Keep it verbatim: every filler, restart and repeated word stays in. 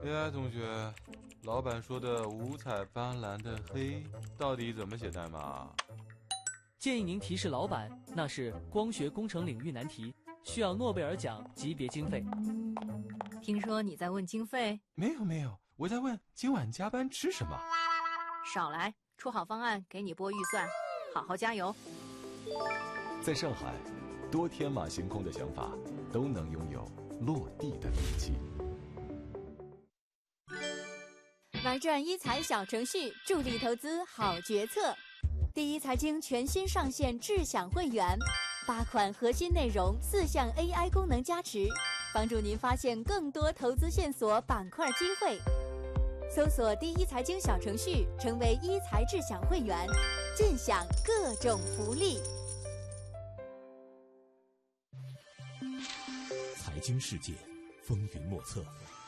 A I 同学，老板说的五彩斑斓的黑到底怎么写代码？ 建议您提示老板，那是光学工程领域难题，需要诺贝尔奖级别经费。 听说你在问经费？ 没有没有，我在问今晚加班吃什么。 少来，出好方案给你拨预算，好好加油。 在上海，多天马行空的想法都能拥有落地的力气。 玩转一财小程序，助力投资好决策。第一财经全新上线智享会员，八款核心内容，四项 A I 功能加持，帮助您发现更多投资线索、板块机会。搜索第一财经小程序，成为一财智享会员，尽享各种福利。 财经世界风云莫测，